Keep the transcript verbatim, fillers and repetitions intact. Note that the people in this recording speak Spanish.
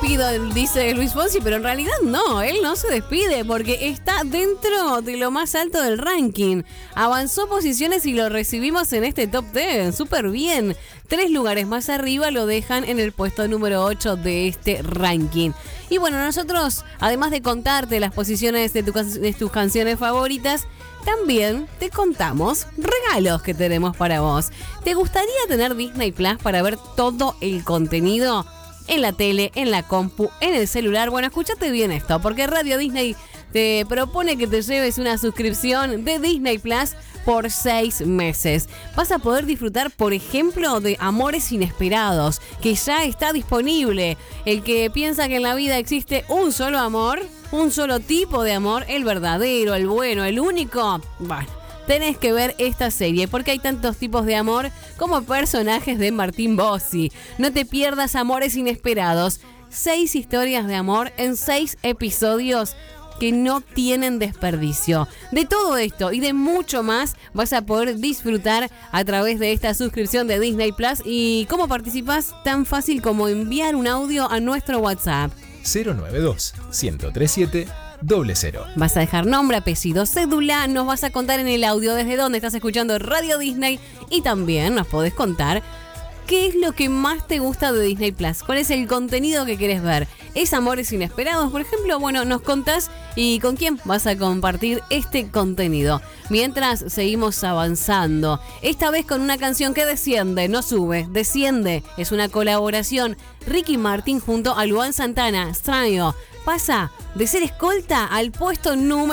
despido, dice Luis Fonsi, pero en realidad no, él no se despide porque está dentro de lo más alto del ranking. Avanzó posiciones y lo recibimos en este top diez, súper bien. Tres lugares más arriba lo dejan en el puesto número ocho de este ranking. Y bueno, nosotros, además de contarte las posiciones de, tu, de tus canciones favoritas, también te contamos regalos que tenemos para vos. ¿Te gustaría tener Disney Plus para ver todo el contenido? En la tele, en la compu, en el celular. Bueno, escúchate bien esto, porque Radio Disney te propone que te lleves una suscripción de Disney Plus por seis meses. Vas a poder disfrutar, por ejemplo, de Amores Inesperados, que ya está disponible. El que piensa que en la vida existe un solo amor, un solo tipo de amor, el verdadero, el bueno, el único, bueno, tenés que ver esta serie porque hay tantos tipos de amor como personajes de Martín Bossi. No te pierdas Amores Inesperados. Seis historias de amor en seis episodios que no tienen desperdicio. De todo esto y de mucho más vas a poder disfrutar a través de esta suscripción de Disney Plus. ¿Y cómo participas? Tan fácil como enviar un audio a nuestro WhatsApp. cero nueve dos, uno cero tres siete, cero cero. Vas a dejar nombre, apellido, cédula, nos vas a contar en el audio desde dónde estás escuchando Radio Disney y también nos podés contar qué es lo que más te gusta de Disney Plus, cuál es el contenido que querés ver. ¿Es Amores Inesperados, por ejemplo? Bueno, nos contás y con quién vas a compartir este contenido. Mientras seguimos avanzando, esta vez con una canción que desciende, no sube, desciende. Es una colaboración Ricky Martin junto a Luan Santana. Extraño. Pasa de ser escolta al puesto número